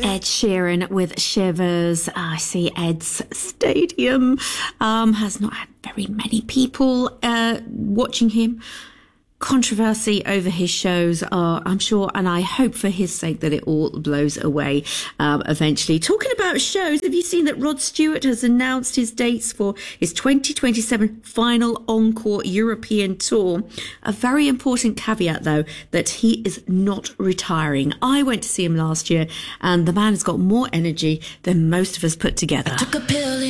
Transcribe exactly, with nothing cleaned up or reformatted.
Ed Sheeran with Shivers. I see Ed's Stadium um, has not had very many people uh, watching him. Controversy over his shows are, I'm sure, and I hope for his sake that it all blows away um, eventually. Talking about shows, have you seen that Rod Stewart has announced his dates for his twenty twenty-seven final Encore European tour? A very important caveat, though, that he is not retiring. I went to see him last year, and the man has got more energy than most of us put together. I took a pill